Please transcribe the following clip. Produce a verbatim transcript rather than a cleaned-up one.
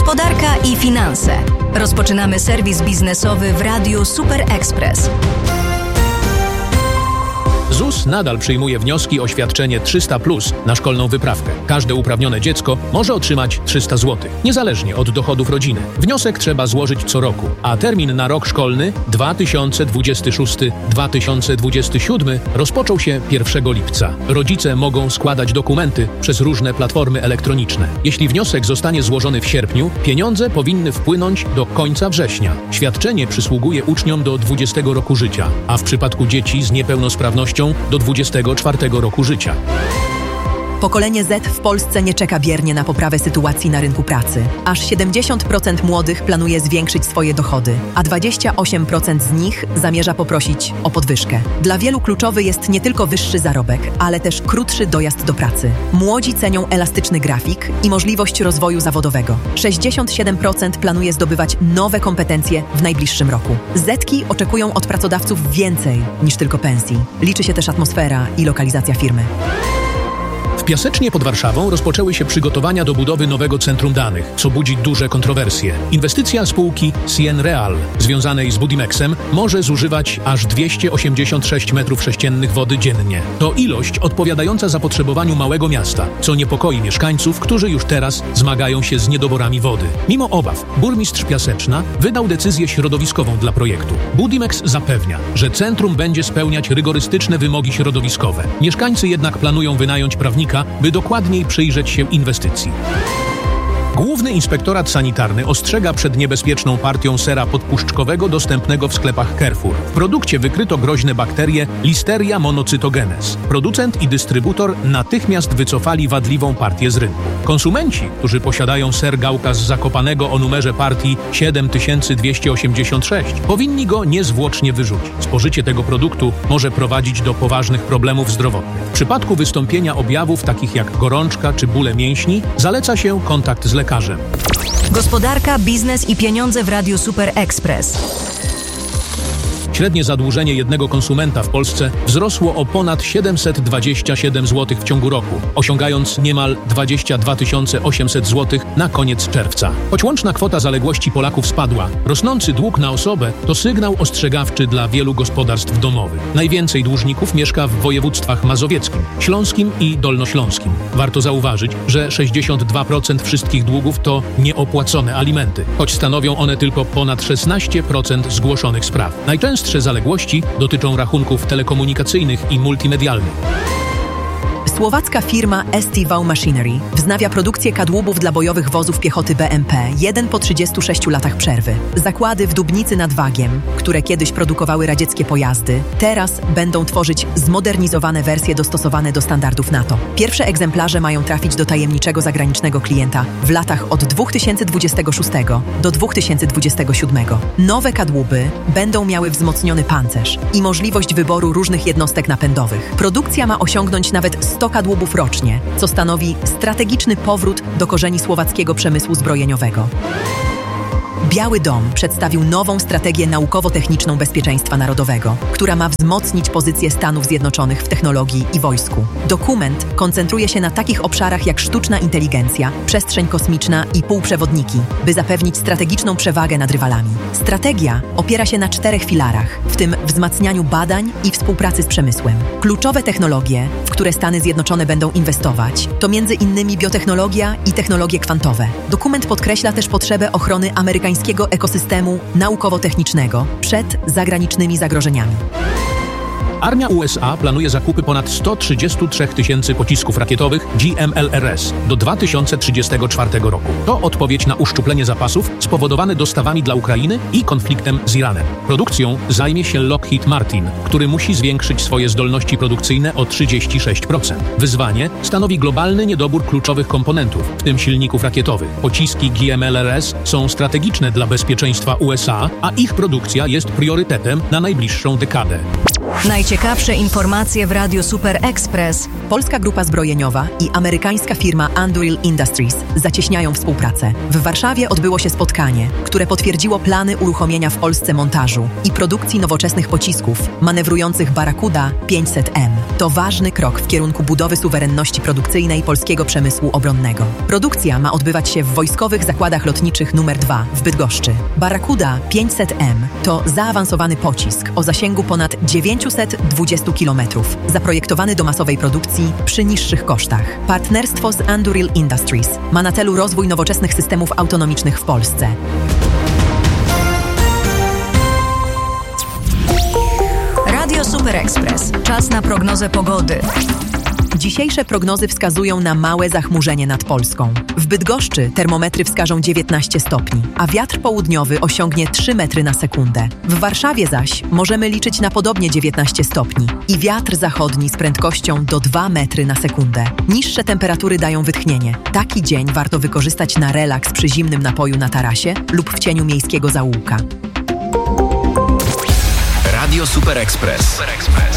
Gospodarka i finanse. Rozpoczynamy serwis biznesowy w Radiu Super Express. ZUS nadal przyjmuje wnioski o świadczenie trzysta plus na szkolną wyprawkę. Każde uprawnione dziecko może otrzymać trzysta złotych, niezależnie od dochodów rodziny. Wniosek trzeba złożyć co roku, a termin na rok szkolny dwa tysiące dwudziesty szósty dwa tysiące dwudziesty siódmy rozpoczął się pierwszego lipca. Rodzice mogą składać dokumenty przez różne platformy elektroniczne. Jeśli wniosek zostanie złożony w sierpniu, pieniądze powinny wpłynąć do końca września. Świadczenie przysługuje uczniom do dwudziestego roku życia, a w przypadku dzieci z niepełnosprawnością do dwudziestego czwartego roku życia. Pokolenie Z w Polsce nie czeka biernie na poprawę sytuacji na rynku pracy. Aż siedemdziesiąt procent młodych planuje zwiększyć swoje dochody, a dwadzieścia osiem procent z nich zamierza poprosić o podwyżkę. Dla wielu kluczowy jest nie tylko wyższy zarobek, ale też krótszy dojazd do pracy. Młodzi cenią elastyczny grafik i możliwość rozwoju zawodowego. sześćdziesiąt siedem procent planuje zdobywać nowe kompetencje w najbliższym roku. Zetki oczekują od pracodawców więcej niż tylko pensji. Liczy się też atmosfera i lokalizacja firmy. W Piasecznie pod Warszawą rozpoczęły się przygotowania do budowy nowego centrum danych, co budzi duże kontrowersje. Inwestycja spółki Cien Real, związanej z Budimexem, może zużywać aż dwieście osiemdziesiąt sześć metrów sześciennych wody dziennie. To ilość odpowiadająca zapotrzebowaniu małego miasta, co niepokoi mieszkańców, którzy już teraz zmagają się z niedoborami wody. Mimo obaw, burmistrz Piaseczna wydał decyzję środowiskową dla projektu. Budimex zapewnia, że centrum będzie spełniać rygorystyczne wymogi środowiskowe. Mieszkańcy jednak planują wynająć prawnika, by dokładniej przyjrzeć się inwestycji. Główny Inspektorat Sanitarny ostrzega przed niebezpieczną partią sera podpuszczkowego dostępnego w sklepach Carrefour. W produkcie wykryto groźne bakterie Listeria monocytogenes. Producent i dystrybutor natychmiast wycofali wadliwą partię z rynku. Konsumenci, którzy posiadają ser Gałka z Zakopanego o numerze partii siedem tysięcy dwieście osiemdziesiąt sześć, powinni go niezwłocznie wyrzucić. Spożycie tego produktu może prowadzić do poważnych problemów zdrowotnych. W przypadku wystąpienia objawów takich jak gorączka czy bóle mięśni zaleca się kontakt z lekarzem. Gospodarka, biznes i pieniądze w Radiu Super Express. Średnie zadłużenie jednego konsumenta w Polsce wzrosło o ponad siedemset dwadzieścia siedem złotych w ciągu roku, osiągając niemal dwadzieścia dwa tysiące osiemset złotych na koniec czerwca. Choć łączna kwota zaległości Polaków spadła, rosnący dług na osobę to sygnał ostrzegawczy dla wielu gospodarstw domowych. Najwięcej dłużników mieszka w województwach mazowieckim, śląskim i dolnośląskim. Warto zauważyć, że sześćdziesiąt dwa procent wszystkich długów to nieopłacone alimenty, choć stanowią one tylko ponad szesnaście procent zgłoszonych spraw. Najczęstsze zaległości dotyczą rachunków telekomunikacyjnych i multimedialnych. Słowacka firma S T V Machinery wznawia produkcję kadłubów dla bojowych wozów piechoty B M P, jeden po trzydziestu sześciu latach przerwy. Zakłady w Dubnicy nad Wagiem, które kiedyś produkowały radzieckie pojazdy, teraz będą tworzyć zmodernizowane wersje dostosowane do standardów NATO. Pierwsze egzemplarze mają trafić do tajemniczego zagranicznego klienta w latach od dwa tysiące dwudziestego szóstego do dwa tysiące dwudziestego siódmego. Nowe kadłuby będą miały wzmocniony pancerz i możliwość wyboru różnych jednostek napędowych. Produkcja ma osiągnąć nawet sto kadłubów rocznie, co stanowi strategiczny powrót do korzeni słowackiego przemysłu zbrojeniowego. Biały Dom przedstawił nową strategię naukowo-techniczną bezpieczeństwa narodowego, która ma wzmocnić pozycję Stanów Zjednoczonych w technologii i wojsku. Dokument koncentruje się na takich obszarach jak sztuczna inteligencja, przestrzeń kosmiczna i półprzewodniki, by zapewnić strategiczną przewagę nad rywalami. Strategia opiera się na czterech filarach, w tym wzmacnianiu badań i współpracy z przemysłem. Kluczowe technologie, w które Stany Zjednoczone będą inwestować, to między innymi biotechnologia i technologie kwantowe. Dokument podkreśla też potrzebę ochrony amerykańskiego ekosystemu naukowo-technicznego przed zagranicznymi zagrożeniami. Armia U S A planuje zakupy ponad sto trzydzieści trzy tysięcy pocisków rakietowych G M L R S do dwa tysiące trzydziestego czwartego roku. To odpowiedź na uszczuplenie zapasów spowodowane dostawami dla Ukrainy i konfliktem z Iranem. Produkcją zajmie się Lockheed Martin, który musi zwiększyć swoje zdolności produkcyjne o trzydzieści sześć procent. Wyzwanie stanowi globalny niedobór kluczowych komponentów, w tym silników rakietowych. Pociski G M L R S są strategiczne dla bezpieczeństwa U S A, a ich produkcja jest priorytetem na najbliższą dekadę. Najciekawsze informacje w Radiu Super Express. Polska Grupa Zbrojeniowa i amerykańska firma Anduril Industries zacieśniają współpracę. W Warszawie odbyło się spotkanie, które potwierdziło plany uruchomienia w Polsce montażu i produkcji nowoczesnych pocisków manewrujących Barracuda pięćset M. To ważny krok w kierunku budowy suwerenności produkcyjnej polskiego przemysłu obronnego. Produkcja ma odbywać się w Wojskowych Zakładach Lotniczych numer dwa w Bydgoszczy. Barracuda pięćset M to zaawansowany pocisk o zasięgu ponad dziewięćset dwadzieścia kilometrów, zaprojektowany do masowej produkcji przy niższych kosztach. Partnerstwo z Anduril Industries ma na celu rozwój nowoczesnych systemów autonomicznych w Polsce. Radio Super Express. Czas na prognozę pogody. Dzisiejsze prognozy wskazują na małe zachmurzenie nad Polską. W Bydgoszczy termometry wskażą dziewiętnaście stopni, a wiatr południowy osiągnie trzy metry na sekundę. W Warszawie zaś możemy liczyć na podobnie dziewiętnaście stopni i wiatr zachodni z prędkością do dwa metry na sekundę. Niższe temperatury dają wytchnienie. Taki dzień warto wykorzystać na relaks przy zimnym napoju na tarasie lub w cieniu miejskiego zaułka. Radio Super Express. Super Express.